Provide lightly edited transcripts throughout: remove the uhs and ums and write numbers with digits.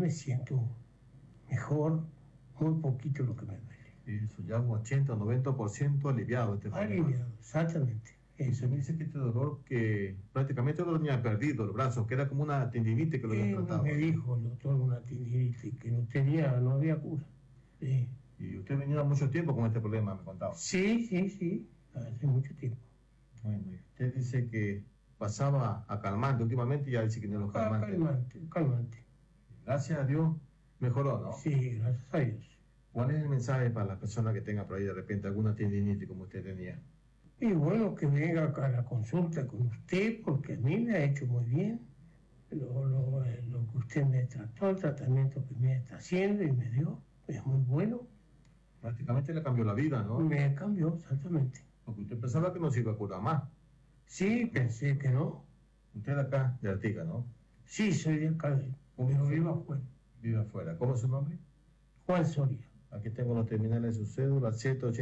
me siento mejor, muy poquito lo que me duele. Eso, ya un 80 o 90% aliviado este problema. Aliviado, exactamente. Eso me dice que este dolor que prácticamente lo tenía perdido los brazos, que era como una tendinitis que lo había tratado. Me dijo el doctor una tendinitis que no había cura. Sí. Y usted venía mucho tiempo con este problema, me contaba. Sí, hace mucho tiempo. Bueno, y usted dice que pasaba a calmante últimamente y ya dice que no los calmantes. Calmante. Gracias a Dios mejoró, ¿no? Sí, gracias a Dios. ¿Cuál es el mensaje para las personas que tengan por ahí de repente alguna tendinitis como usted tenía? Y bueno, que venga acá a la consulta con usted, porque a mí me ha hecho muy bien lo que usted me trató, el tratamiento que me está haciendo y me dio, es muy bueno. Prácticamente le cambió la vida, ¿no? Me cambió, exactamente. Porque usted pensaba que no se iba a curar más. Sí, pensé que no. Usted de acá, de Artigas, ¿no? Sí, soy de acá, pero vivo afuera. Vive afuera. ¿Cómo es su nombre? Juan Soria. Aquí tengo los terminales de su cédula,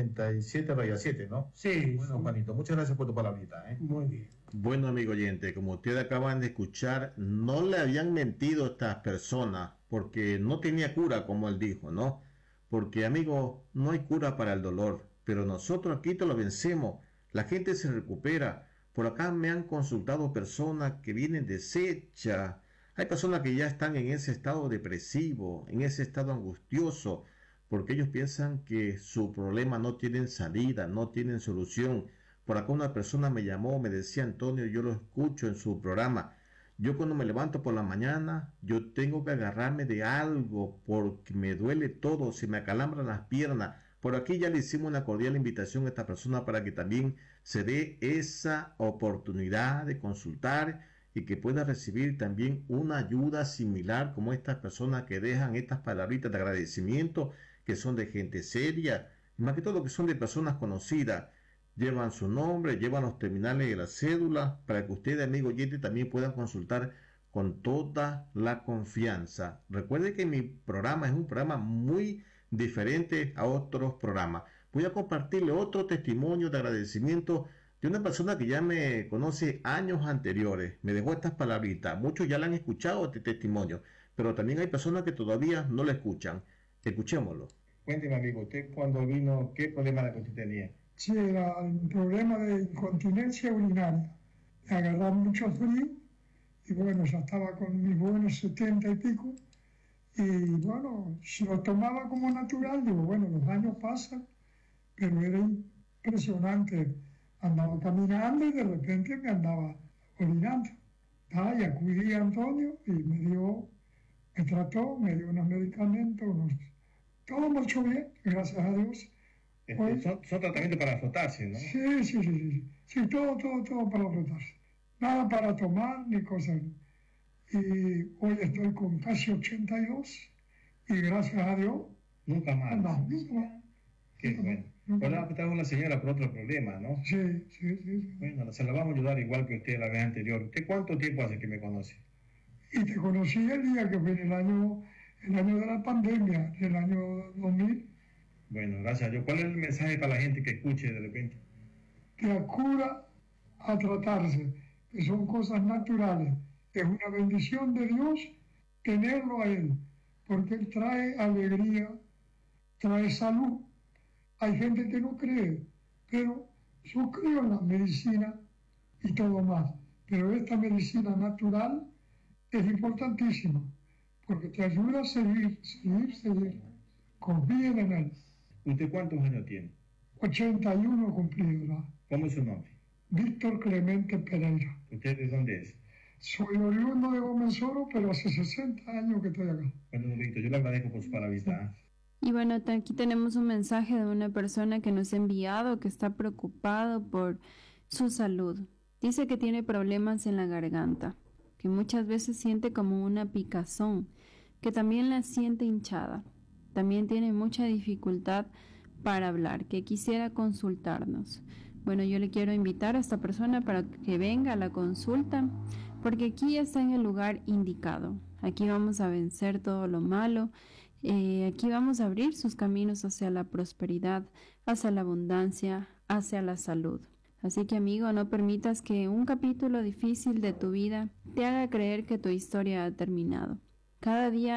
787-7, ¿no? Sí. Bueno, Juanito, muchas gracias por tu palabrita, ¿eh? Muy bien. Bueno, amigo oyente, como ustedes acaban de escuchar, no le habían mentido a estas personas porque no tenía cura, como él dijo, ¿no? Porque, amigo, no hay cura para el dolor, pero nosotros aquí te lo vencemos. La gente se recupera. Por acá me han consultado personas que vienen deshechas. Hay personas que ya están en ese estado depresivo, en ese estado angustioso, porque ellos piensan que su problema no tienen salida, no tienen solución. Por acá una persona me llamó, me decía: Antonio, yo lo escucho en su programa. Yo cuando me levanto por la mañana, yo tengo que agarrarme de algo porque me duele todo, se me acalambran las piernas. Por aquí ya le hicimos una cordial invitación a esta persona para que también se dé esa oportunidad de consultar y que pueda recibir también una ayuda similar como estas personas que dejan estas palabritas de agradecimiento, que son de gente seria, y más que todo que son de personas conocidas. Llevan su nombre, llevan los terminales de la cédula, para que ustedes, amigo oyente, también puedan consultar con toda la confianza. Recuerde que mi programa es un programa muy diferente a otros programas. Voy a compartirle otro testimonio de agradecimiento de una persona que ya me conoce años anteriores. Me dejó estas palabritas. Muchos ya la han escuchado, este testimonio, pero también hay personas que todavía no la escuchan. Escuchémoslo. Cuénteme, amigo, usted cuando vino, ¿qué problema era que usted tenía? Sí, era un problema de incontinencia urinaria. Me agarraba mucho frío y bueno, ya estaba con mis buenos 70 y pico. Y bueno, si lo tomaba como natural, digo, bueno, los años pasan, pero era impresionante. Andaba caminando y de repente me andaba orinando. Y acudí a Antonio y me trató, me dio unos medicamentos, todo mucho bien, gracias a Dios. Pues, son tratamientos para frotarse, ¿no? Sí, todo para frotarse. Nada para tomar ni cosas. Y hoy estoy con casi 82 y gracias a Dios. Nunca más. No. Qué bueno. Ahora estaba una señora por otro problema, ¿no? Sí. Bueno, se la vamos a ayudar igual que usted la vez anterior. ¿Usted cuánto tiempo hace que me conoce? Y te conocí el día que fue en el año de la pandemia, el año 2000. Bueno, gracias a Dios. ¿Cuál es el mensaje para la gente que escuche de repente? Que acuda a tratarse, que son cosas naturales. Es una bendición de Dios tenerlo a Él, porque Él trae alegría, trae salud. Hay gente que no cree, pero yo creo en la medicina y todo más. Pero esta medicina natural es importantísima, porque te ayuda a seguir, confíen en Él. ¿Usted cuántos años tiene? 81 cumplido. ¿Cómo es su nombre? Víctor Clemente Pereira. ¿Usted de dónde es? Soy oriundo de Gómez-Oro, pero hace 60 años que estoy acá. Bueno, Víctor, yo le agradezco por su palabrita. Y bueno, aquí tenemos un mensaje de una persona que nos ha enviado, que está preocupado por su salud. Dice que tiene problemas en la garganta, que muchas veces siente como una picazón, que también la siente hinchada. También tiene mucha dificultad para hablar, que quisiera consultarnos. Bueno, yo le quiero invitar a esta persona para que venga a la consulta, porque aquí está en el lugar indicado. Aquí vamos a vencer todo lo malo. Aquí vamos a abrir sus caminos hacia la prosperidad, hacia la abundancia, hacia la salud. Así que, amigo, no permitas que un capítulo difícil de tu vida te haga creer que tu historia ha terminado. Cada día